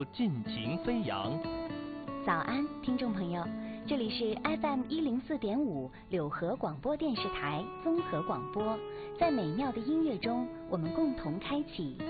尽情飞扬。 早安，听众朋友，这里是 FM104.5柳河广播电视台综合广播，在美妙的音乐中，我们共同开启